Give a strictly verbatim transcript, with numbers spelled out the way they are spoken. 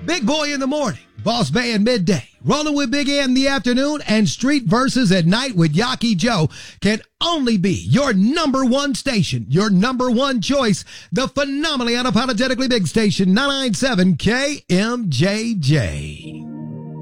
Big Boy in the morning, Boss Bay in midday, Rolling with Big Ant in the afternoon, and Street Versus at night with Yaki Joe can only be your number one station, your number one choice, the phenomenally unapologetically big station, nine ninety-seven K M J J.